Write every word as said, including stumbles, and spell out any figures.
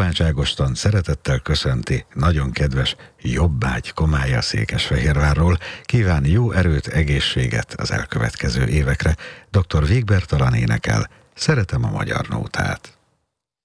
Kovács Ágoston szeretettel köszönti nagyon kedves Jobbágy Komája Székesfehérvárról, kíván jó erőt, egészséget az elkövetkező évekre. doktor Végbertalan énekel Szeretem a magyar nótát.